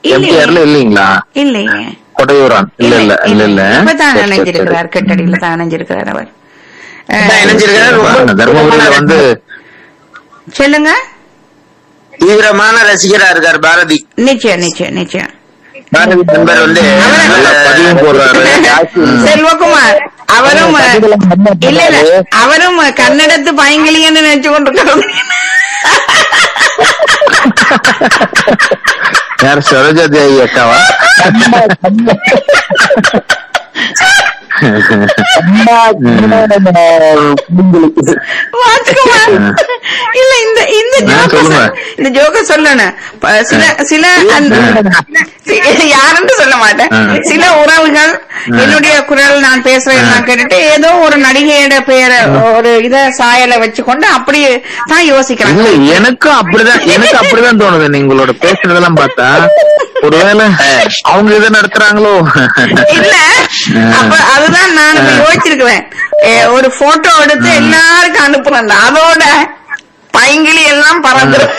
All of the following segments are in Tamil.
எம்டிஆர்ல இல்லீங்களா? இல்லைங்க, கொடையூரான். இல்ல இல்ல இல்ல இல்ல இப்பதான் இணைஞ்சிருக்கிறார், கட்டடியில தான் இணைஞ்சிருக்கிறார் அவர். தர்மபுரியில வந்து சொல்லுங்க. தீவிரமான ரசிகரா இருக்கார் பாரதி. நிச்சயம் நிச்சயம் நிச்சயம். பாரதி நண்பர் வந்து பதிவும் போடுறாரு. செல்வகுமார் அவரும் இல்ல இல்ல அவரும் கன்னடத்து பைங்கிலின்னு நினைச்சு கொண்டிருக்காரு. யார்? சரோஜா தேவி அக்காவா? இல்ல இந்த ஜோக்க சொல்லணும். சில யாருன்னு சொல்ல மாட்டேன். சில உறவுகள் என்னுடைய குரல் நான் பேசுறேன் கேட்டுட்டு ஏதோ ஒரு நடிகையோட பேரை ஒரு இத சாயலை வச்சுக்கொண்டு அப்படி தான் யோசிக்கிறாங்க. எனக்கும் அப்படிதான் தோணுது. நீங்களோட பேசுறதெல்லாம் பார்த்தா ஒருவேளை அவங்க இதை நடத்துறாங்களோ இல்ல. அப்ப அதுதான் நான் யோசிச்சிருக்கிறேன். ஒரு போட்டோ எடுத்து எல்லாருக்கும் அனுப்புறேன், அதோட பைங்கிலி எல்லாம் பறந்துடும்.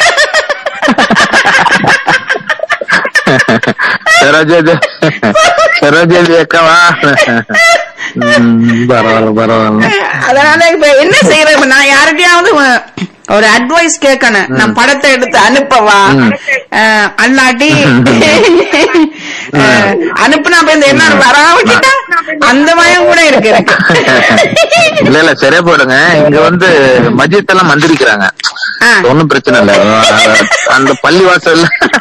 சரோஜாதி அக்காவா? பரவாயில்ல பரவாயில்ல. அதனால இப்ப என்ன செய்யறேன், நான் யாருக்கையாவது ஒரு அட்வைஸ் கேட்கணும். நான் படத்தை எடுத்து அனுப்பவா அல்லாட்டி அனுப்புனா என்ன வராவிட்டா அந்த பயம் கூட இருக்கு எனக்கு. இல்ல இல்ல சரியா போயிடுங்க. இங்க வந்து மஜித் எல்லாம் மந்திரிக்கிறாங்க, ஒன்னும் பிரச்சனை இல்ல. அந்த பள்ளிவாசல்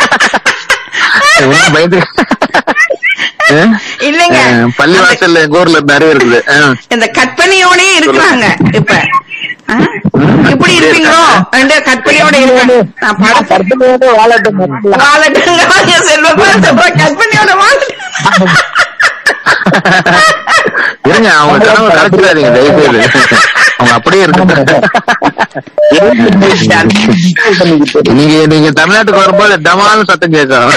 பயந்து இல்லங்க, பள்ளிவாசல் எங்க ஊர்ல நிறைய இருக்குது. இந்த கற்பனையோட இருக்கிறாங்க. இப்ப இப்படி இருப்பீங்களோ கற்பனையோட இருக்காங்க. கற்பனையோட இருங்க, அவங்க கனவு கலைச்சிடாதீங்க தயவுசெய்து. அவங்க அப்படியே இருக்கு. நீங்க தமிழ்நாட்டுக்கு வரும்போது டமால் சத்தம் கேட்கும்.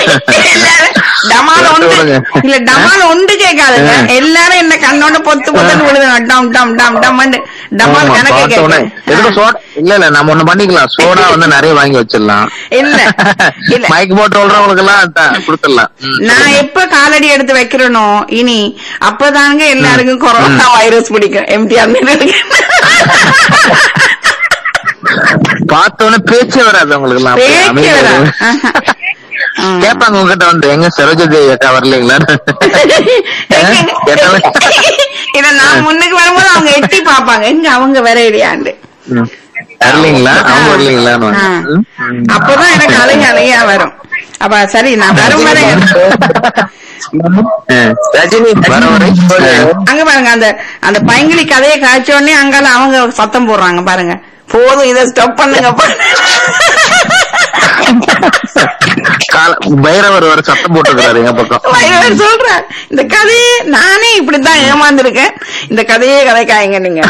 இல்ல டமால் ஒன்று கேட்காதுங்க. எல்லாரும் என்ன கண்ணோட பொத்து பொத்து விழுதுங்க. டம் டம் டம் டம் டமால் கணக்கு கேட்கும். இல்ல இல்ல நம்ம ஒண்ணு பண்ணிக்கலாம். சோடா வந்து நிறைய வாங்கி வச்சிடலாம். இல்ல இல்ல மைக் போட்டு சொல்றவங்களுக்கு எல்லாம் கொடுத்துடலாம். நான் எப்ப காலடி எடுத்து வைக்கிறேனோ இனி அப்பதாங்க எல்லாருக்கும் கொரோனா வைரஸ் பிடிக்கும். எம்டிஆர் பார்த்தோன்னே பேச்சே வராது உங்களுக்கு எல்லாம். கேட்பாங்க உங்ககிட்ட வந்து, எங்க சரோஜா தேவி அக்கா வரலீங்களா? இத நான் முன்னுக்கு வரும்போது அவங்க எட்டி பாப்பாங்க, எங்க அவங்க வர இல்லையாண்டு. வரலீங்களா அவங்க வரலீங்களா? அப்பதான் எனக்கு அழகி அழகியா வரும். அப்ப சரி நான் வரும் வரை அங்க பாருங்க. அந்த பைங்கிலி கதையை காய்ச்ச உடனே அங்கால அவங்க சத்தம் போடுறாங்க பாருங்க. போதும், இதை ஸ்டாப் பண்ணுங்க. பைரவர் வர சத்தம் போட்டுக்கிறாரு எங்க பக்கம். பைரவர் சொல்றாரு, இந்த கதையே நானே இப்படித்தான் ஏமாந்துருக்கேன், இந்த கதையே கதைக்காயங்க நீங்க.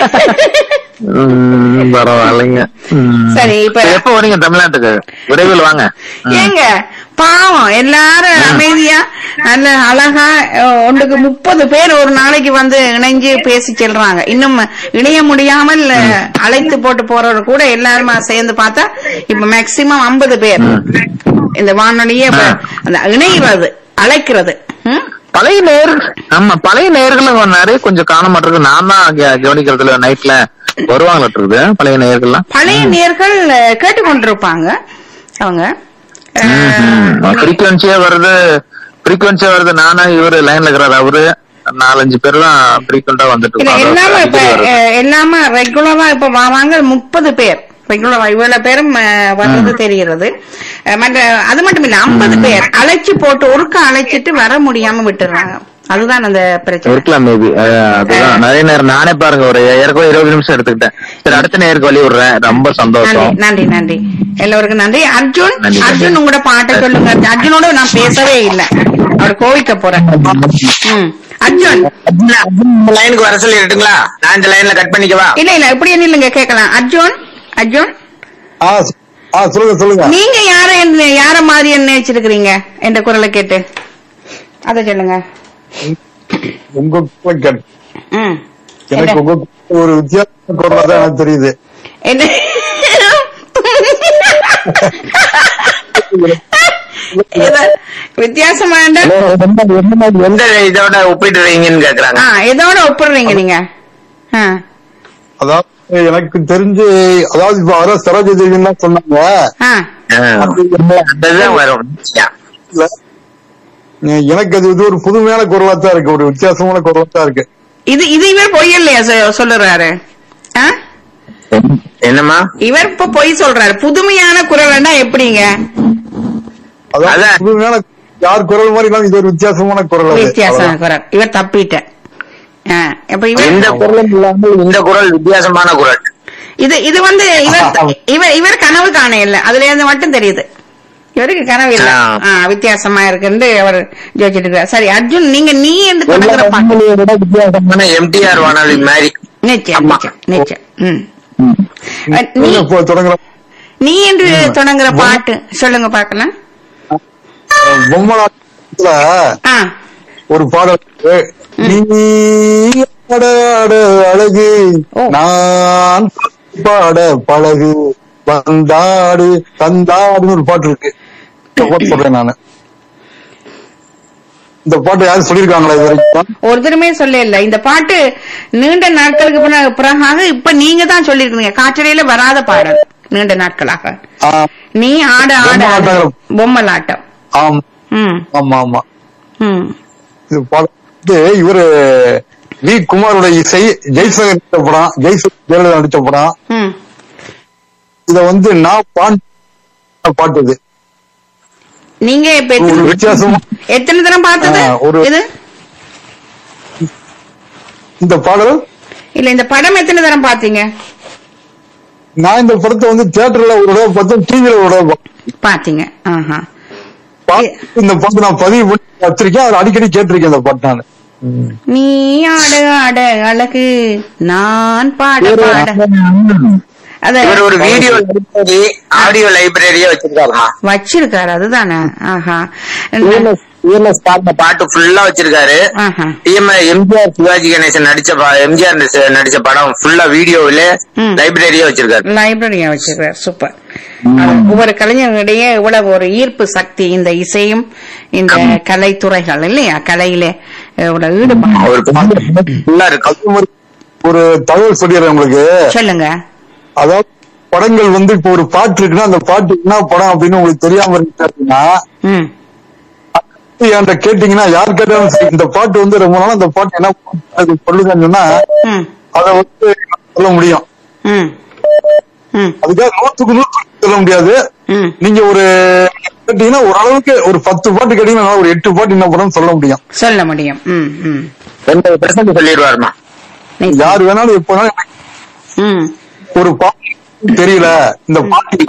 பரவாயில்லைங்க. சரி, இப்ப எப்ப வரீங்க தமிழ்நாட்டுக்கு? விரைவில் வாங்க. ஏங்க பாவம் எல்லாரும் அமைதியா நல்ல அழகா ஒன்றுக்கு 30 பேர் ஒரு நாளைக்கு வந்து இணைஞ்சு பேசி செல்றாங்க. இன்னும் இணைய முடியாமல் அழைத்து போட்டு போறவங்க கூட எல்லாருமா சேர்ந்து பார்த்தா இப்ப மேக்சிமம் 50 பேர் இந்த வானொலியே இணைகிறது, அழைக்கிறது. பழைய நேயர்கள், ஆமா பழைய நேயர்களும் நிறைய கொஞ்சம் காண மாட்டிருக்கு. நான் தான் கவனிக்கிறதுல நைட்ல வருவாங்களாட்டு இருக்குது பழைய நேயர்கள்லாம். பழைய நேயர்கள் கேட்டுக்கொண்டிருப்பாங்க அவங்க. ஃப்ரீக்வன்சியா வருது. நானும் இவரு லைன்ல இருக்கிறாரு, அவரு 4-5 பேர் தான் ஃப்ரீக்வெண்டா வந்துட்டு எல்லாமே ரெகுலரா இப்ப வாங்க 30 பேர் ரெகுலரா இவ்வளவு பேரும் வர்றது தெரிகிறது. அது மட்டும் இல்ல 50 பேர் அழைச்சு போட்டு ஒருக்க அழைச்சிட்டு வர முடியாம விட்டுறாங்க. அதுதான் அந்த பிரச்சனை இருக்கலாம். மேபி அதுதான் நிறைய நேரம் நானே பாருங்க ஒரு 20 நிமிஷம் எடுத்துக்கிட்டேன். சரி, அடுத்த நேருக்கு வழி விடுறேன். ரொம்ப சந்தோஷம். நன்றி நன்றி எல்லோருக்கும் நன்றி. அர்ஜுன் உங்களோட பாட்டை சொல்லுங்க. அர்ஜுனோட நான் பேசவே இல்லை, அவர் கோவிக்க போறேன். அர்ஜுன் லைனுக்கு வர சொல்லிட்டுங்களா? நான் இந்த லைன்ல கட் பண்ணிக்கவா? இல்ல இப்படி இல்லைங்க, கேட்கலாம். அர்ஜுன் சொல்லுங்க. நீங்க யார மாதிரி நினைச்சிருக்கிறீங்க என்ற குரலை கேட்டு அத சொல்லுங்க. உங்க எனக்கு உங்க ஒரு வித்தியாச குரல் தான் எனக்கு தெரியுது. வித்தியாசமா எந்த இதோட ஒப்பிடுறீங்கன்னு கேக்குறாங்க. எதோட ஒப்பிடுறீங்க நீங்க? அதாவது எனக்கு தெரிஞ்சு, அதாவது இப்ப வர சரோஜா தேவின்னு தான் சொன்னாங்க. அதுதான் வரும். எனக்கு அது இது ஒரு புதுமையான குரலா தான் இருக்கு, ஒரு வித்தியாசமான குரலா தான் இருக்கு. இது இவர் பொய் இல்லையா சொல்லுறாரு? என்னமா இவர் இப்ப பொய் சொல்றாரு. புதுமையான குரல்னா எப்படிங்க? அதான் புதுமையான யார் குரல் மாதிரி இல்லாம இது ஒரு வித்தியாசமான குரல். வித்தியாசமான குரல். இவர் தப்பிட்ட. இந்த குரலும் இல்லாமல் இந்த குரல் வித்தியாசமான குரல். இது வந்து இவர் கனவு காண இல்ல, அதுல இருந்து மட்டும் தெரியுது இவருக்கு கனவு இல்ல. வித்தியாசமா இருக்குன்னு அவர் ஜோதிச்சிட்டு இருக்காரு. சரி அர்ஜுன், நீ என்று தொடங்குற வித்தியாசமான எம்டிஆர் வானொலி மாதிரி. நிச்சயம் நிச்சயம். நீ என்று தொடங்குற பாட்டு சொல்லுங்க பாக்கலாம். பொம்மலாட்டத்துல ஒரு பாடல், நீ அழகு நான் பாட பழகு வந்தாடு தந்தாடுன்னு ஒரு பாட்டு இருக்கு. சொல்றேன் நானு. இந்த பாட்டு யாரும் சொல்லிருக்காங்களா இது வரைக்கும்? ஒருத்தருமே சொல்ல இல்ல. இந்த பாட்டு நீண்ட நாட்களுக்கு பிறகாக இப்ப நீங்க தான் சொல்லிருக்கீங்க. காற்றடையில வராத பாடல் நீண்ட நாட்களாக. நீ ஆட ஆட பொம்மலாட்டம். ஆமா ஆமா. இது பாட்டு இவரு வி குமாரோட இசை, ஜெய்சங்கர் நடிச்ச படம், ஜெயலலிதா நடிச்ச படம். இத வந்து நான் பாட்டு இது. நீங்க வித்தியாசம் எத்தனை தரம் பார்த்தது இது? இந்த பாடல் இல்ல, இந்த படம் எத்தனை தரம் பாத்தீங்க? நான் இந்த படத்தை வந்து தியேட்டர்ல ஒரு தடவை பார்த்தேன், டிவில ஒரு தடவை பாத்தீங்க. இந்த பாட்டு நான் பதிவு பண்ணி வச்சிருக்கேன், அதை அடிக்கடி கேட்டிருக்கேன் இந்த பாட்டு நான். நீ ஆட ஆட அழகு நான் பாட பாட. ஒரு வீடியோ லைப்ரரி, ஆடியோ லைப்ரரியா வச்சிருக்காரு. அதுதானே? பாட்டு ஃபுல்லா வச்சிருக்காரு. எம்ஜிஆர் சிவாஜி கணேசன் நடிச்ச படம் ஃபுல்லா வீடியோவில லைப்ரரியா வச்சிருக்காரு. சூப்பர். ஒவ்வொரு கலைஞர்களிடையே இவ்வளவு ஒரு ஈர்ப்பு சக்தி இந்த இசையும் இந்த கலைத்துறைகள் இல்லையா? கலையில ஈடுபாடு. ஒரு தகவல் சொல்லிடுறேன் உங்களுக்கு. சொல்லுங்க. அதாவது படங்கள் வந்து இப்ப ஒரு பாட்டு இருக்குன்னா அந்த பாட்டு என்ன படம் அப்படின்னு உங்களுக்கு தெரியாம இருந்துச்சுன்னா என்கிட்ட கேட்டீங்கன்னா, யார் கேட்டாலும் இந்த பாட்டு வந்து ரொம்ப நாள் அந்த பாட்டு என்ன சொல்லுங்கன்னு சொன்னா அதை வந்து சொல்ல முடியும். அதுக்காக 100க்கு 100 சொல்ல முடியாது. நீங்க ஒரு கேட்டீங்கன்னா ஓரளவுக்கு ஒரு 10 பாட்டு கேட்டீங்கன்னா ஒரு 8 பாட்டு என்ன படம் சொல்ல முடியும். சொல்லிடுவாருமா. யாரு வேணாலும் எப்ப வேணாலும் ஒரு பாட்டு தெரியல, இந்த பாட்டு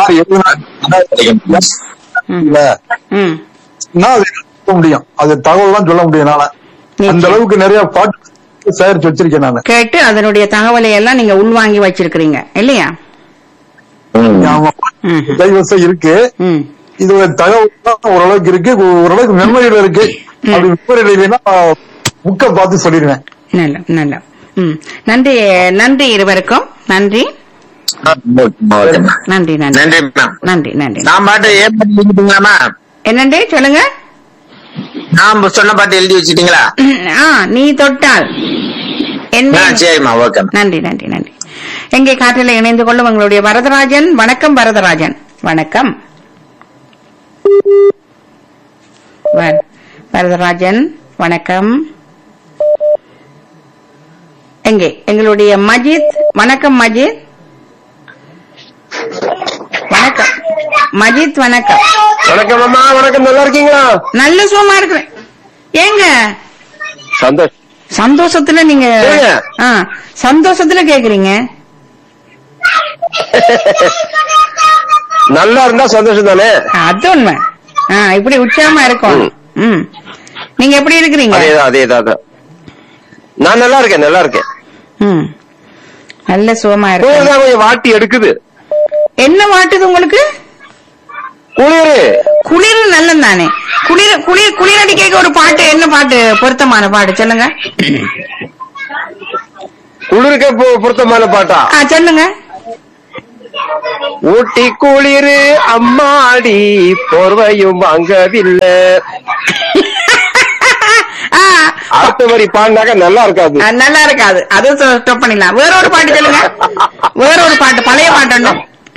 சொல்ல முடியும், அது தகவல் சொல்ல முடியும். அந்த அளவுக்கு நிறைய பாட்டு சேகரிச்சு வச்சிருக்கேன் நான். கேட்டு அதனுடைய தகவலை எல்லாம் நீங்க உள்வாங்கி வச்சிருக்கீங்க இல்லையா? கைவசம் இருக்கு. இதோட தகவல் ஓரளவுக்கு இருக்கு, ஓரளவுக்கு மெமரியில இருக்கு. அப்படி மெமரியில இல்லைன்னா புக்கை பார்த்து சொல்லிடுவேன். நல்ல நன்றி. நன்றி இருவருக்கும். நன்றி நன்றி நன்றி நன்றி நன்றி. நான் பாட்டு என்னண்டே சொல்லுங்க. நான் சொன்ன பாட்டு எழுதி வச்சுட்டீங்களா? நீ தொட்டால் சரிம்மா. ஓகே. நன்றி நன்றி நன்றி. எங்கே காற்றில் இணைந்து கொள்ளும் உங்களுடைய வரதராஜன். வணக்கம் வரதராஜன். வணக்கம் வரதராஜன். வணக்கம். எங்கே எங்களுடைய மஜித். வணக்கம் மஜித். வணக்கம் மஜித். வணக்கம். வணக்கம் அம்மா. வணக்கம். நல்லா இருக்கீங்களா? நல்ல சுகமா இருக்கிறேன். ஏங்க சந்தோஷத்துல நீங்க சந்தோஷத்துல கேக்குறீங்க? நல்லா இருந்தா சந்தோஷம் தானே? அது உண்மை. இப்படி உற்சாகமா இருக்கும். நீங்க எப்படி இருக்கிறீங்க? அதேதான். நான் நல்லா இருக்கேன். நல்ல சுகமா இருக்கு. வாட்டி எடுக்குது. என்ன வாட்டுது உங்களுக்கு? குளிர் நல்லம் தானே. குளிரடி கேட்க ஒரு பாட்டு. என்ன பாட்டு பொருத்தமான பாட்டு சொல்லுங்க. குளிருக்கு பொருத்தமான பாட்டா? சொல்லுங்க. ஊட்டி குளிரு அம்மாடி போர்வையும் வாங்கவில்லை. அடுத்த வரி பாடினாக்க நல்லா இருக்காது. நல்லா இருக்காது. அது ஸ்டாப் பண்ணிடலாம். வேற ஒரு பாட்டு சொல்லுங்க. வேற ஒரு பாட்டு, பழைய பாட்டு.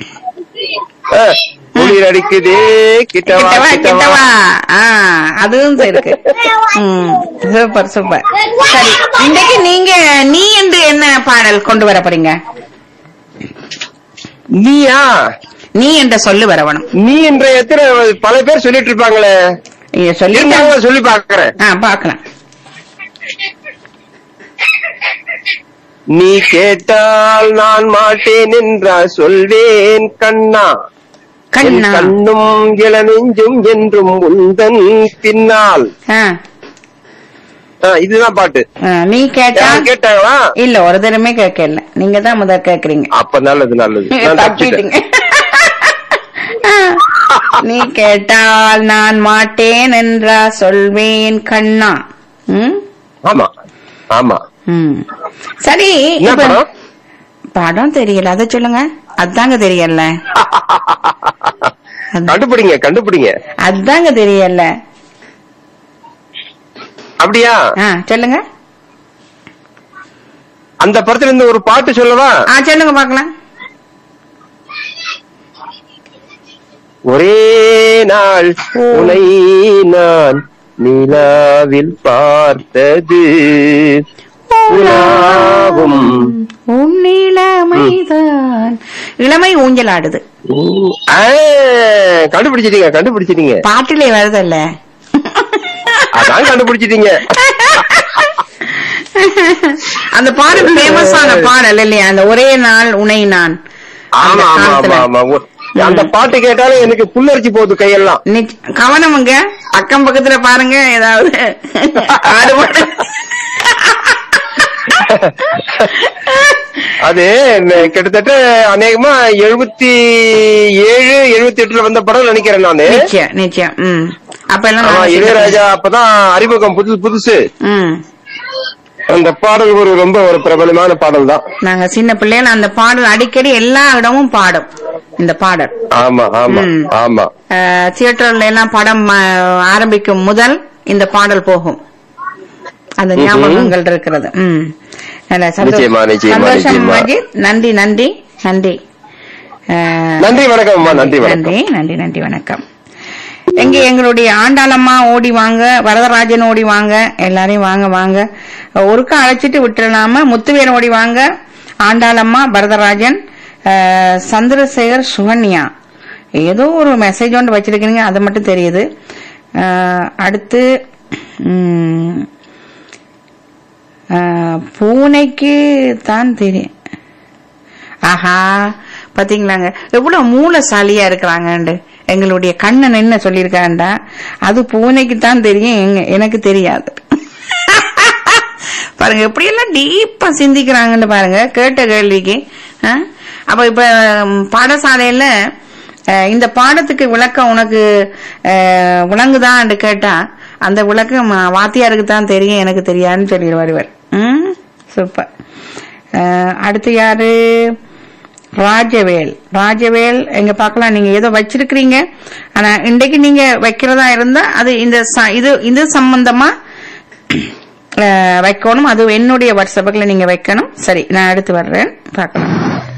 குளிர் அடிக்குதே கிட்டவா கிட்டவா. அதுவும் இருக்கு. Super super. சரி, இன்னைக்கு நீங்க நீ என்று என்ன பாடல் கொண்டு வர போறீங்க? நீயா? நீ என்ற சொல்லு வரவணும். நீ என்ற எத்தனை பல பேர் சொல்லிட்டு இருப்பாங்களே. சொல்லி பாக்குறேன். பாக்கலாம். நீ கேட்டால் நான் மாட்டேன் என்றால் சொல்வேன் கண்ணா, கண்ணும் இளநெஞ்சும் என்றும் உந்தன் பின்னால். இதுதான் பாட்டு. நீ கேட்டாங்களா? இல்ல, ஒரு தடமே கேட்கல. நீங்க தான் முதல் கேக்குறீங்க. அப்ப நல்லது நல்லது. நீ கேட்டால் நான் மாட்டேன் என்றா சொல்வேன் கண்ணா. ஆமா ஆமா. சரி, படம் தெரியல, அத சொல்லுங்க. அதாங்க தெரியல. கண்டுபிடிங்க கண்டுபிடிங்க. அதாங்க தெரியல. அப்படியா? சொல்லுங்க. அந்த படத்துல இருந்து ஒரு பாட்டு சொல்லவா? சொல்லுங்க பாக்கலாம். ஒரே நாள் உனை நான் நிலாவில் பார்த்தது இளமைதான். இளமை ஊஞ்சல் ஆடுது. கண்டுபிடிச்சிட்டீங்க கண்டுபிடிச்சிட்டீங்க. பாட்டிலே வருதல்ல, அதான் கண்டுபிடிச்சிட்டீங்க. அந்த பாடல் ஃபேமஸான பாடல் இல்லையா? அந்த ஒரே நாள் உனை நான். ஆமா ஆமா ஆமா. அந்த பாட்டு கேட்டாலும் எனக்கு புல்லரிச்சு போகுது கையெல்லாம். கவனமுங்க, அக்கம் பக்கத்துல பாருங்க ஏதாவது அது கிட்டத்தட்ட அநேகமா 77 78 வந்த படம் நினைக்கிறேன் நானு. நிச்சயம். அப்ப எல்லாம் இளையராஜா அப்பதான் அறிமுகம் புதுசு. அந்த பாடல் ரொம்ப ஒரு பிரபலமான பாடல் தான். நாங்க சின்ன பிள்ளைல அந்த பாடல் அடிக்கடி எல்லா இடமும் பாடும் இந்த பாடல். ஆமா ஆமா ஆமா. தியேட்டர்ல எல்லாம் படம் ஆரம்பிக்கும் முதல் இந்த பாடல் போகும். அந்த ஞாபகங்கள் இருக்கிறது. சந்தோஷம் மஜித். நன்றி நன்றி நன்றி நன்றி. வணக்கம். நன்றி நன்றி நன்றி நன்றி வணக்கம். எங்க எங்களுடைய ஆண்டாளம்மா ஓடி வாங்க, வரதராஜன் ஓடி வாங்க, எல்லாரையும் வாங்க வாங்க. ஒருக்கா அழைச்சிட்டு விட்டுலாம. முத்துவேல் ஓடி வாங்க, ஆண்டாளம்மா, வரதராஜன், சந்திரசேகர், சுகன்யா. ஏதோ ஒரு மெசேஜ் ஒன்று வச்சிருக்கீங்க, அது மட்டும் தெரியுது. அடுத்து பூனைக்கு தான் தெரியும். ஆஹா, பாத்தீங்களாங்க எவ்வளவு மூலசாலியா இருக்கிறாங்க. எங்களுடைய கண்ணன் என்ன சொல்லியிருக்காண்டா, அது பூனைக்கு தான் தெரியும், எனக்கு தெரியாது. பாருங்க எப்படி எல்லாம் டீப்பா சிந்திக்கிறாங்கன்னு பாருங்க கேட்ட கேள்விக்கு. அப்ப இப்ப பாடசாலையில இந்த பாடத்துக்கு விளக்கம் உனக்கு விளங்குதான்னு கேட்டா, அந்த விளக்கம் வாத்தியாருக்கு தான் தெரியும், எனக்கு தெரியாதுன்னு சொல்லிடுவார் இவர். சூப்பர். அடுத்து யாரு? ராஜவேல் எங்க பாக்கலாம். நீங்க ஏதோ வச்சிருக்கிறீங்க, ஆனா இன்றைக்கு நீங்க வைக்கிறதா இருந்தா அது இது சம்பந்தமா வைக்கணும். அது என்னுடைய வாட்ஸ்அப்புல நீங்க வைக்கணும். சரி, நான் அடுத்து வர்றேன், பாக்கலாம்.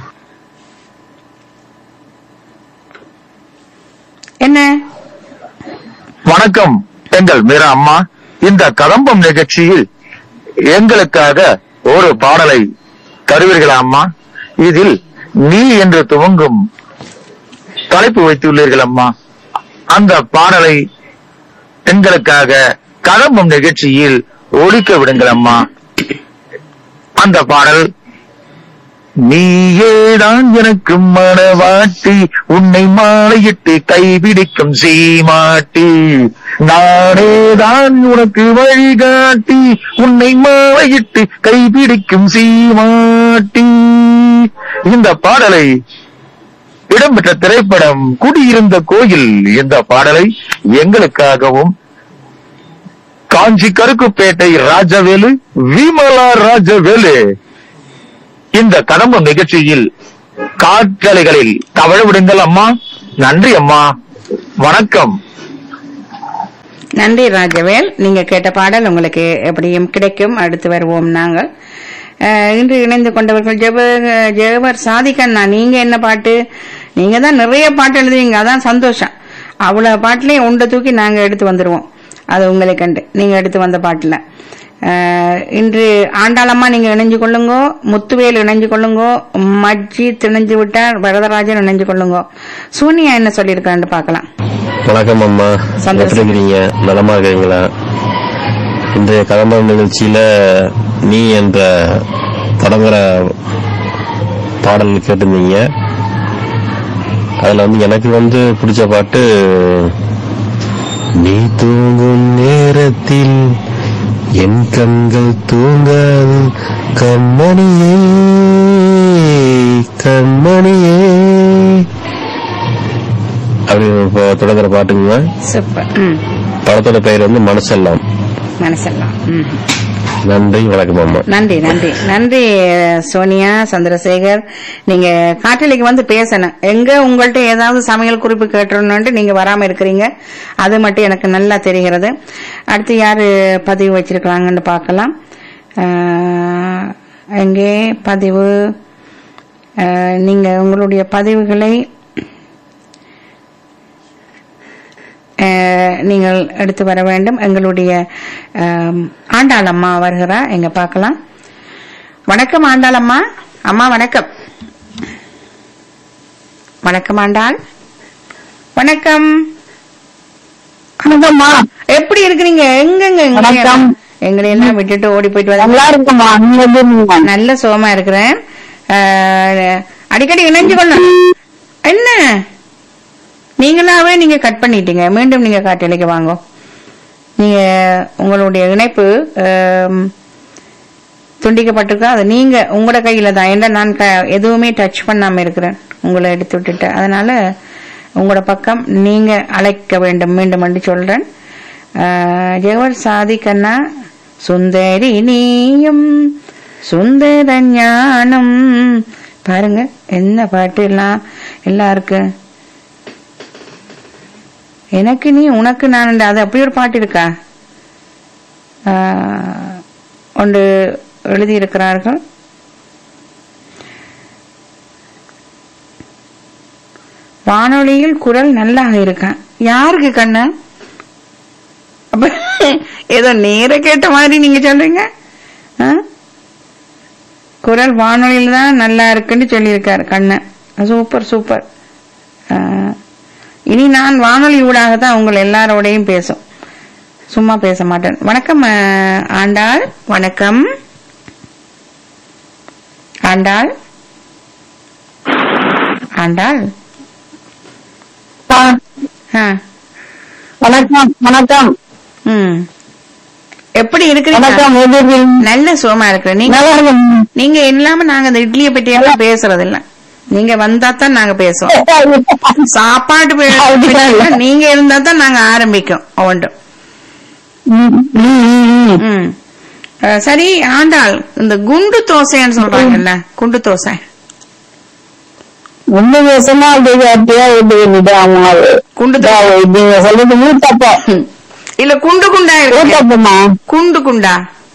என்ன? வணக்கம் எங்கள் மீரா அம்மா. இந்த கதம்பம் நிகழ்ச்சியில் எங்களுக்காக ஒரு பாடலை தருவீர்களா அம்மா? இதில் நீ என்று துவங்கும் தலைப்பு வைத்துள்ளீர்கள் அம்மா. அந்த பாடலை எங்களுக்காக கதம்பம் நிகழ்ச்சியில் ஒலிக்க விடுங்கள் அம்மா. அந்த பாடல், நீயேதான் எனக்கு மனவாட்டி, உன்னை மாலையிட்டு கைபிடிக்கும் சீமாட்டி, நானேதான் உனக்கு வழிகாட்டி, உன்னை மாலையிட்டு கைபிடிக்கும் சீமாட்டி. இந்த பாடலை இடம்பெற்ற திரைப்படம் குடியிருந்த கோயில். இந்த பாடலை எங்களுக்காகவும் காஞ்சி கருக்குப்பேட்டை ராஜவேலு, விமலா ராஜவேலு இந்த கதம்பம் நிகழ்ச்சியில் காற்றலைகளில் தவழ விடுங்கள் அம்மா. நன்றி அம்மா, வணக்கம். நன்றி ராஜவேல். நீங்க கேட்ட பாடல் உங்களுக்கு எப்படியும் கிடைக்கும். அடுத்து வருவோம் நாங்கள். இன்று இணைந்து கொண்டவர்கள் ஜெகவர் சாதிக்கண்ணா. நீங்க என்ன பாட்டு? நீங்க தான் நிறைய பாட்டு எழுதுவீங்க, அதான் சந்தோஷம். அவ்வளவு பாட்டுலயும் ஒன்றை தூக்கி நாங்க எடுத்து வந்துருவோம். அது உங்களை கண்டு நீங்க எடுத்து வந்த பாட்டுல. இன்று ஆண்டாளம்மா நீங்க இணைஞ்சு கொள்ளுங்கோ, முத்துவேல் இணைஞ்சு கொள்ளுங்கோ, மஜ்ஜித் இணைஞ்சு விட்டார், வரதராஜன் இணைஞ்சு கொள்ளுங்கோ. சோனியா என்ன சொல்லியிருக்கான்னு பாக்கலாம். வணக்கம் அம்மா, எப்படி இருக்கிறீங்க? நலமா இருக்கிறீங்களா? இன்றைய கலம்பரம் நிகழ்ச்சியில நீ என்ற தொடங்குற பாடல் கேட்டிருந்தீங்க. அதுல எனக்கு பிடிச்ச பாட்டு, நீ தூங்கும் நேரத்தில் என் கண்கள் தூங்காது கண்மணியே கண்மணியே அப்படி தொடங்குற பாட்டுங்க. படத்தோட பெயர் மனசெல்லாம். மனசெல்லாம். நன்றி, வணக்கம் அம்மா. நன்றி நன்றி நன்றி சோனியா சந்திரசேகர். நீங்க காற்றலைக்கு வந்து பேசணும். எங்க உங்கள்ட்ட ஏதாவது சமையல் குறிப்பு கேட்டோம்னு நீங்க வராம இருக்கிறீங்க, அது மட்டும் எனக்கு நல்லா தெரிகிறது. அடுத்து யாரு பதிவு வச்சிருக்காங்கன்னு பார்க்கலாம். எங்கே பதிவு? நீங்க உங்களுடைய பதிவுகளை நீங்கள் எடுத்து வர வேண்டும். எங்களுடைய ஆண்டாளம்மா வருகிறா, எங்க பார்க்கலாம். வணக்கம் ஆண்டாளம்மா. அம்மா வணக்கம். வணக்கம் ஆண்டாள். வணக்கம். வணக்கம்மா, எப்படி இருக்கிறீங்க? எங்கெங்க எங்களை எல்லாம் விட்டுட்டு ஓடி போயிட்டு வர? நல்ல சுகமா இருக்கிறேன். அடிக்கடி இணைஞ்சு கொள்ளணும். என்ன நீங்களாவே நீங்க கட் பண்ணிட்டீங்க, மீண்டும் நீங்க காட்டலைக்கு வாங்க. நீங்க உங்களுடைய இணைப்பு துண்டிக்கப்பட்டிருக்கா, அது நீங்க உங்களோட கையில தான். ஏன்னா நான் எதுவுமே டச் பண்ணாம இருக்கிறேன், உங்களை எடுத்து விட்டுட்டேன். அதனால உங்களோட பக்கம் நீங்க அழைக்க வேண்டும் மீண்டும் என்று சொல்றேன். ஜெகவர் சாதிக்கண்ணா. சுந்தரி நீயும் சுந்தர ஞானம். பாருங்க என்ன பாட்டு எல்லாம் எல்லாருக்கும். எனக்கு நீ உனக்கு நான், அது அப்படி ஒரு பாட்டு இருக்கா? ஒன்று எழுதியிருக்கிறார்கள். வானொலியில் குரல் நல்லா இருக்கான். யாருக்கு கண்ணு? அப்ப ஏதோ நேர கேட்ட மாதிரி நீங்க சொல்றீங்க. குரல் வானொலியில் தான் நல்லா இருக்குன்னு சொல்லியிருக்காரு கண்ணு. Super super. இனி நான் வானொலி ஊடாகத்தான் உங்களை எல்லாரோடையும் பேசும், சும்மா பேச மாட்டேன். வணக்கம் ஆண்டாள். வணக்கம் ஆண்டாள். ஆண்டாள் வணக்கம். வணக்கம். எப்படி இருக்கிறீங்க? நல்ல சுகமா இருக்கிறேன். நீங்க இல்லாம நாங்க அந்த இட்லியை பற்றியெல்லாம் பேசுறது இல்ல. நீங்க வந்தா தான் நாங்க பேசுவோம். சாப்பாடு நீங்க இருந்தா தான் நாங்க ஆரம்பிக்கும் ஒன்றும். சரி ஆண்டாள், இந்த குண்டு தோசைன்னு சொல்றாங்கல்ல, குண்டு தோசை குண்டு தோசைனா குண்டு சொல்றது ஊத்தப்பம் இல்ல குண்டு குண்டா ஊத்தப்பமா? குண்டு குண்டா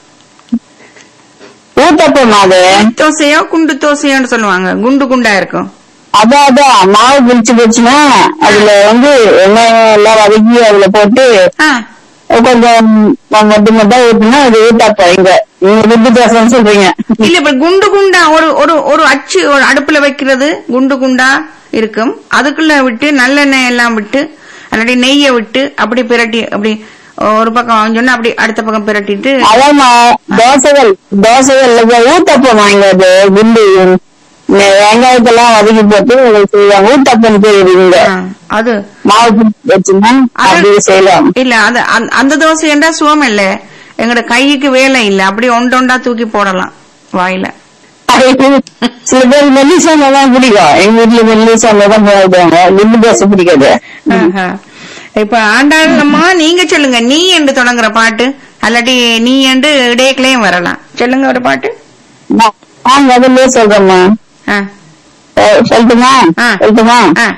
ஊத்தப்பமா? அது தோசையோ குண்டு தோசையோன்னு சொல்லுவாங்க. குண்டு குண்டா இருக்கும். அதான் மாவு பிடிச்சு போச்சுன்னா அதுல எண்ணெய் எல்லாம் வதக்கி அதுல போட்டு கொஞ்சம் மட்டும் மட்டும் ஊத்துனா அது ஊத்தாப்பம். இங்க குண்டு தோசைன்னு சொல்றீங்க. இல்ல இப்ப குண்டு குண்டா ஒரு அச்சு ஒரு அடுப்புல வைக்கிறது குண்டு குண்டா இருக்கும். அதுக்குள்ள விட்டு நல்லெண்ணெய் எல்லாம் விட்டு அல்லாட்டி நெய்ய விட்டு அப்படி பிரட்டி அப்படி ஒரு பக்கம் சொன்னா அப்படி அடுத்த பக்கம் பிரட்டிட்டு அதான் தோசைகள் ஊத்தப்பம் வாங்காது. குண்டு வெங்காயத்தெல்லாம் வதக்கி போட்டு செய்வாங்க. ஊத்தப்பம் செய்வீங்க. அது மாவு வச்சுன்னா அப்படி செய்யலாம். இல்ல அது அந்த தோசை என்றா சுவம் இல்ல, எங்களோட கைக்கு வேலை இல்ல. அப்படி ஒண்டொண்டா தூக்கி போடலாம் வாயில. சில பேர் மெல்லிசாம தான் பிடிக்கும். எங்க வீட்டுல மெல்லிசாம தான் போடுவாங்க. குண்டு தோசை பிடிக்காது. இப்ப ஆண்டாளம்மா நீங்க சொல்லுங்க, நீ என்று தொடங்குற பாட்டு அல்லாட்டி நீ என்று இடையக்கிலையும் வரலாம். சொல்லுங்க ஒரு பாட்டு. முதல்ல சொல்றேம்மா. சொல்லட்டுமா? சொல்லட்டுமா?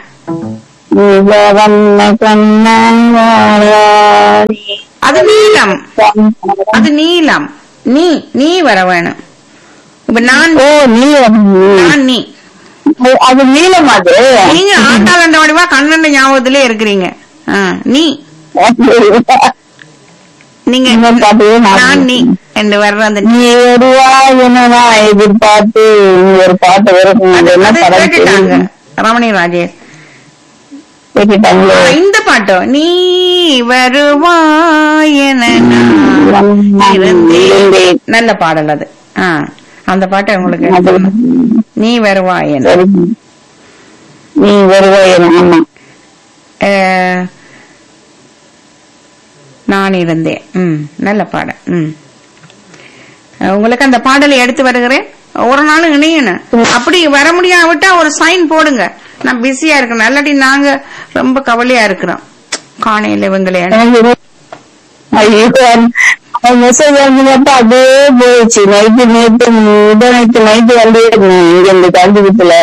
அது நீளம், அது நீளம். நீ வர வேணும். இப்ப நான் நீ அது நீளம். அது நீங்க ஆட்டாளண்ட வடிவா கண்ணண்ட ஞாபகத்திலே இருக்கிறீங்க. நீ நீங்க நான் நீ என்று வர்ற அந்த நீ வருவா என்னன்னா எதிர்பார்த்து ஒரு பாட்டு கேட்டுட்டாங்க ரமணி ராஜேஷ். இந்த பாட்டோ நீ வருவாய் என நல்ல பாடல் அது. அந்த பாட்டை உங்களுக்கு நீ வருவாய் என நீ வருவாய் நான் இருந்தேன். நல்ல பாடல். உங்களுக்கு அந்த பாடலை எடுத்து வருகிறேன். ஒரு நாள் இணையணும். அப்படி வர முடியாவிட்டா ஒரு சைன் போடுங்க. நான் பிஸியா இருக்கேன், இல்லாட்டி நாங்க ரொம்ப கவலையா இருக்கிறோம். காணையில இவங்களே மெசேஜ் அதே போயிடுச்சு. நைட்டு நைட்டு வந்து இங்க இந்த கண்டிப்பத்துல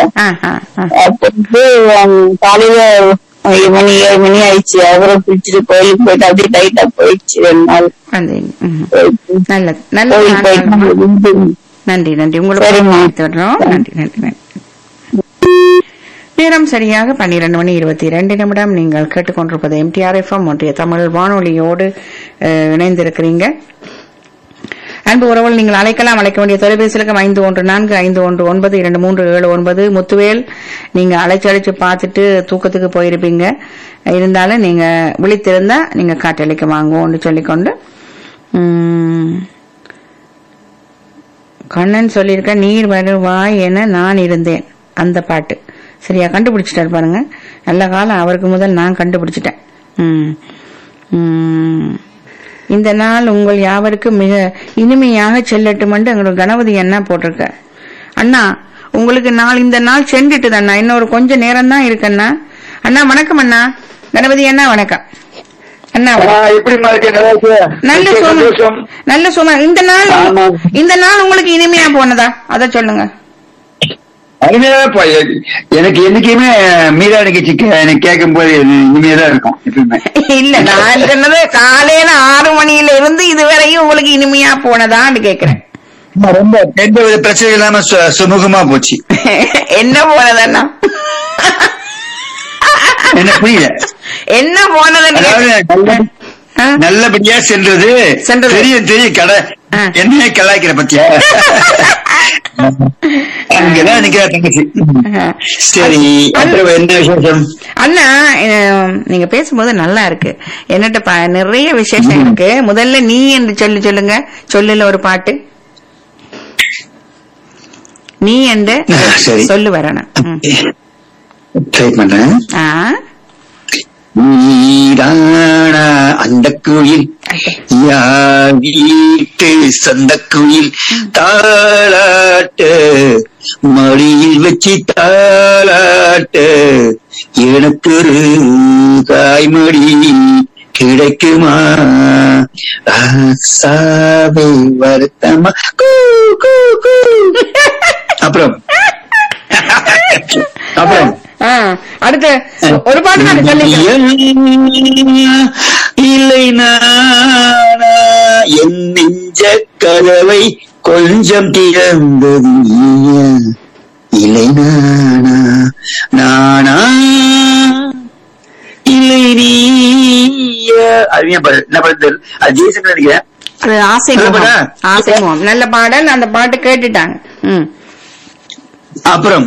காலையில 7 மணி ஆயிடுச்சு. அவரை பிடிச்சிட்டு கோயிலுக்கு போயிட்டு அப்படியே டைட்டா போயிடுச்சு 2 நாள். நல்லது நல்லது. நன்றி நன்றி. உங்களுக்கு நன்றி நன்றி. நேரம் சரியாக 12:22 நீங்கள் கேட்டுக்கொண்டிருப்பது எம்டிஆர் எஃப்எம் ஒன்றிய தமிழ் வானொலியோடு இணைந்திருக்கிறீங்க. அன்பு உறவுகள், நீங்கள் அழைக்கலாம். அழைக்க வேண்டிய தொலைபேசிகளுக்கு 514-519-2379. முத்துவேல், நீங்க அழைச்சு பார்த்துட்டு தூக்கத்துக்கு போயிருப்பீங்க. இருந்தாலும் நீங்க விழித்திருந்தா நீங்க காட்டளிக்க வாங்குவோம்னு சொல்லிக்கொண்டு கண்ணன் சொல்லியிருக்க நீர் வருவாய் என நான் இருந்தேன். அந்த பாட்டு சரியா கண்டுபிடிச்சிட்டாரு பாருங்க. நல்ல காலம் அவருக்கு முதல் நான் கண்டுபிடிச்சிட்டேன். இந்த நாள் உங்கள் யாவருக்கும் மிக இனிமையாக செல்லட்டும் என்று எங்களுக்கு கணபதி அண்ணா போட்டிருக்க. அண்ணா உங்களுக்கு இந்த நாள் சென்றுட்டு அண்ணா, இன்னொரு கொஞ்சம் நேரம் தான் இருக்குண்ணா. அண்ணா வணக்கம். அண்ணா கணபதி அண்ணா வணக்கம். அண்ணா நல்ல சும்மா இந்த நாள் உங்களுக்கு இனிமையா போனதா அத சொல்லுங்க. எனக்கு என்னைக்குமே மீரா நிகழ்ச்சி எனக்கு கேட்கும் போது இனிமையதான் இருக்கும் எப்பயுமே. இல்ல நான் சொன்னது காலையில 6 மணியில இருந்து இதுவரையும் உங்களுக்கு இனிமையா போனதான்னு கேக்குறேன். ரொம்ப எந்த வித பிரச்சனை இல்லாம சுமூகமா போச்சு. என்ன போனதண்ணா? என்ன புரியல? என்ன போனது? நல்லபடியா சென்றது. தெரியும் கடை என்னையே கலாய்க்கிற பத்தியா? அங்கதான் நிக்கிற தங்கச்சி. சரி, அப்புறம் என்ன விசேஷம்? அண்ணா நீங்க பேசும்போது நல்லா இருக்கு. என்னட்ட நிறைய விசேஷம் இருக்கு. முதல்ல நீ என்று சொல்லுங்க. சொல்லுல ஒரு பாட்டு நீ என்று சொல்லு வரணும். ட்ரை பண்றேன். நீரானா அந்த குயில் யார் வீட்டு சொந்த குயில் தாளாட்டு மடியில் வச்சு தாளாட்டு எனக்கு ஒரு தாய்மடி கிடைக்குமா சாவை வருத்தமா. அப்புறம் அடுத்து ஒரு பாட்டு இல்லை நானா என் நெஞ்ச கதவை கொஞ்சம் திறந்தது இல்லை நானா நானா இல்லை நீயா. என்ன படத்தில் அது ஜெய்சன் நினைக்கிறேன். ஆசைமுகம் நல்ல பாடல். அந்த பாட்டு கேட்டுட்டாங்க. அப்புறம்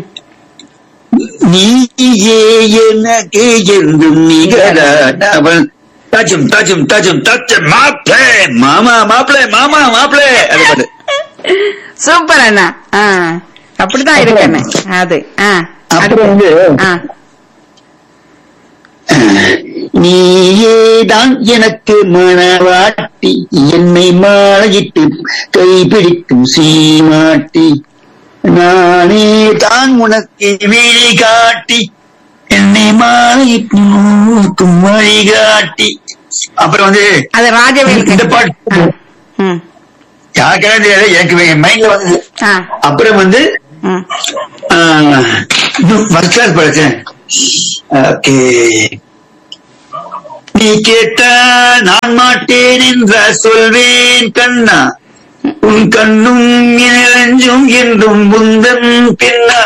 நீயே எனக்கு என்றும் நிகழாதவள் தாச்சும் தாச்சும் தாச்சும் தாச்சும் மாப்பிளே மாமா மாப்பிளே மாமா மாப்பிளே. அது பாட்டு சூப்பர் அண்ணா. அப்படிதான் இருக்கேன் அது. அப்புறம் வந்து நீயேதான் எனக்கு மனவாட்டி என்னை மாலையிட்டு கைப்பிடிக்கும் சீமாட்டி நானே தான் உனக்கு விழி காட்டி என்னை மாலையிட்டும் வழிகாட்டி. அப்புறம் வந்து அது ராஜவேல் இந்த பாட்டு யாருக்கெல்லாம் தெரியாது, எனக்கு மைண்ட்ல வந்து. அப்புறம் வந்து ஃபர்ஸ்ட் கிளாஸ் படிச்சேன். ஓகே. நீ கேட்டா நான் மாட்டேன் என்ற சொல்வேன் கண்ணா, உன் கண்ணும் இணைஞ்சும் என்றும் முந்தன் பின்னா.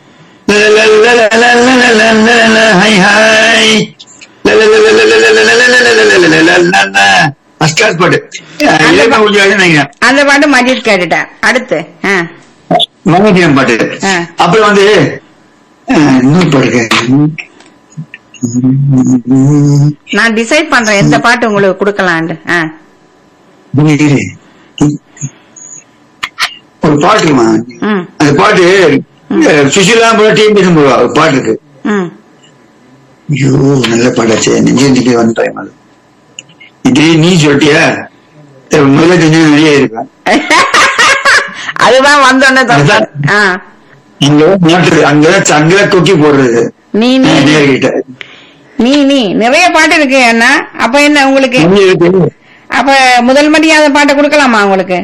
ஹாய் ஹாய் ஃபர்ஸ்ட் கிளாஸ் பாட்டு. அந்த பாட்டு மஜித் கேட்டுட்டேன். அடுத்து மங்கடியம் பாட்டு. அப்புறம் வந்து இன்னொரு பாட்டு நான் டிசைட் பண்றேன் எந்த பாட்டு உங்களுக்கு கொடுக்கலான்னு. ஒரு பாட்டுமா, அந்த பாட்டு சுஷிலா டீம் பேசும்போது ஒரு பாட்டு இருக்கு. ஐயோ நல்ல பாட்டாச்சு, நெஞ்சு வந்துட்டேன். இதே நீ சொல்லிட்டியா முதல்ல கொஞ்சம் வெளியே இருப்பேன். அதுதான் வந்தோடனே அங்கதான் கொக்கி போடுறது. நீ நிறைய பாட்டு இருக்கு அண்ணா. அப்ப என்ன உங்களுக்கு அப்ப முதல் மரியாதை பாட்டை கொடுக்கலாமா உங்களுக்கு?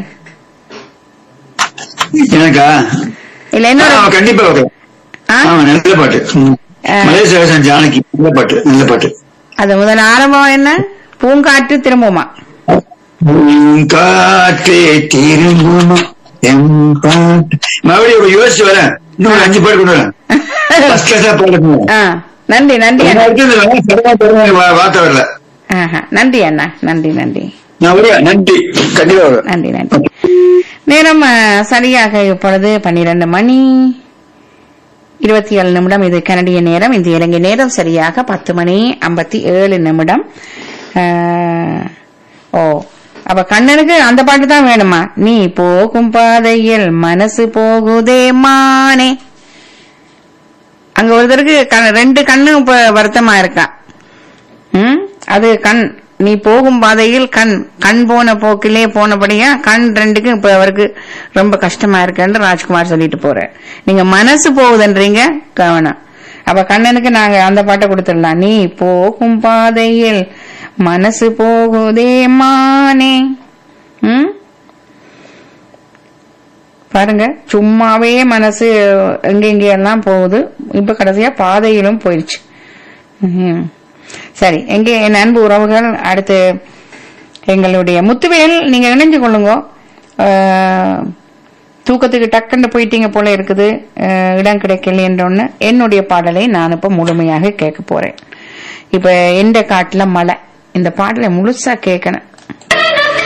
எனக்கா? இல்ல என்ன கண்டிப்பா நல்ல பாட்டு. மலேசியா ஜானகி நல்ல பாட்டு, நல்ல பாட்டு. அது முதல் ஆரம்பம் என்ன? பூங்காற்று திரும்புமா? பூங்காற்றே திரும்புமா மறுபடியும் யோசிச்சு வரேன். இன்னும் 5 பாட்டு கொண்டு வரேன். நன்றி நன்றி வார்த்தை வரல. நன்றி அண்ணா, நன்றி நன்றி நன்றி. கண்டிப்பா நன்றி நன்றி. நேரம் சரியாக இப்பொழுது 12 மணி 27 நிமிடம். இது கனடிய நேரம். இந்த இலங்கை நேரம் சரியாக 10 மணி 57 நிமிடம். அப்ப கண்ணனுக்கு அந்த பாட்டு தான் வேணுமா? நீ போகும் பாதையில் மனசு போகுதே மானே. அங்க ஒருத்தருக்கு 2 கண்ணும் இப்ப வருத்தமா இருக்கா. அது கண் நீ போகும் பாதையில் கண் போன போக்கிலே போனபடியா கண் 2க்கும் இப்ப அவருக்கு ரொம்ப கஷ்டமா இருக்குன்னு ராஜ்குமார் சொல்லிட்டு போற. நீங்க மனசு போகுதுன்றீங்க, கவனம். அப்ப கண்ணனுக்கு நாங்க அந்த பாட்டை கொடுத்துடலாம். நீ போகும் பாதையில் மனசு போகுதே மானே. பாருங்க, சும்மாவே மனசு எங்கெங்கெல்லாம் போகுது. இப்ப கடைசியா பாதையிலும் போயிடுச்சு. சரி, எங்கே என் அன்பு உறவுகள், அடுத்து எங்களுடைய முத்துவேல் நீங்க இணைஞ்சு கொள்ளுங்க. தூக்கத்துக்கு டக்குன்னு போயிட்டீங்க போல இருக்குது, இடம் கிடைக்கல என்றொன்னு. என்னுடைய பாடலை நான் இப்ப முழுமையாக கேட்க போறேன். இப்ப எந்த காட்டுல மழை, இந்த பாடலை முழுசா கேட்கணும்.